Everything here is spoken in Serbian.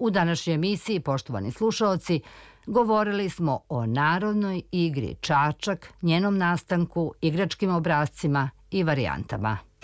U današnjoj emisiji, poštovani slušaoci, govorili smo o narodnoj igri čačak, njenom nastanku, igračkim obrascima i varijantama.